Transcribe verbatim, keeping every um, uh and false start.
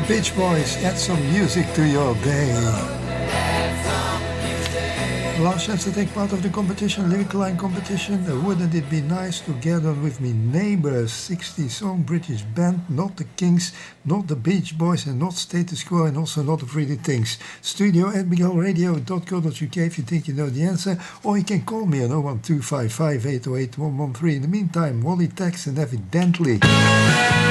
Beach Boys, add some music to your day. Last chance to take part of the competition, lyric line competition. Uh, wouldn't it be nice to gather with me neighbors? sixty song British band, not the Kings, not the Beach Boys, and not Status Quo, and also not the Pretty Things. Studio at miguel radio dot co dot uk if you think you know the answer, or you can call me on oh one two five five, eight oh eight, one one three. In the meantime, Wally Tex and evidently.